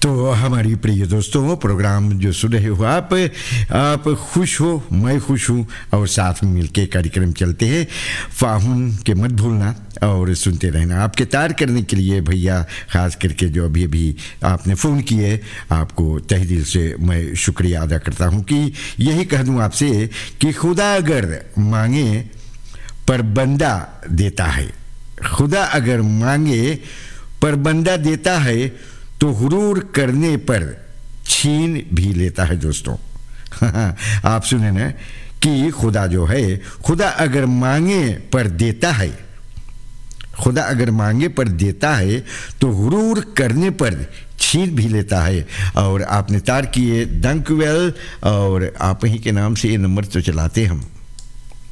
तो हमारी प्रिय दोस्तों, प्रोग्राम जो सुन रहे हो आप खुश हो, मैं खुश हूँ और साथ में मिलके कार्यक्रम चलते हैं। फाहुन के मत भूलना और सुनते रहना। आपके तार करने के लिए भैया, ख़ास करके जो अभी अभी आपने फ़ोन किए, आपको तहे दिल से मैं शुक्रिया अदा करता हूँ कि यही कह दूँ आपसे कि खुदा अगर मांगे पर बंदा देता है, खुदा अगर मांगे पर बंदा देता है तो हुरूर करने पर छीन भी लेता है। दोस्तों आप सुने ना कि खुदा जो है, खुदा अगर मांगे पर देता है, खुदा अगर मांगे पर देता है तो हुरूर करने पर छीन भी लेता है। और आपने तार किए दंकवेल, और आप ही के नाम से ये नंबर तो चलाते हम।